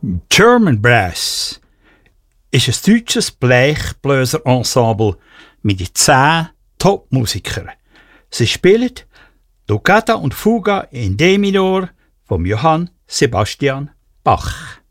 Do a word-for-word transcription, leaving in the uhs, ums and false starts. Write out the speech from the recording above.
German Brass ist ein deutsches Blechbläserensemble mit zehn Top-Musikern. Sie spielen Toccata und Fuga in D-Minor von Johann Sebastian Bach.